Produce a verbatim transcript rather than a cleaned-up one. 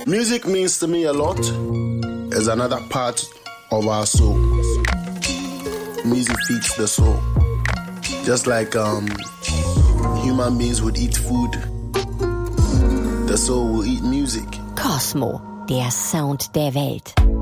Music means to me a lot. It's another part of our soul. Music feeds the soul. Just like um, human beings would eat food, the soul will eat music. Cosmo, der Sound der Welt.